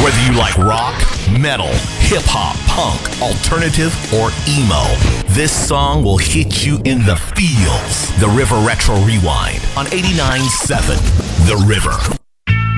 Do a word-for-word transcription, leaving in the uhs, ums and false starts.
Whether you like rock, metal, hip-hop, punk, alternative, or emo, this song will hit you in the feels. The River Retro Rewind on eighty-nine point seven The River.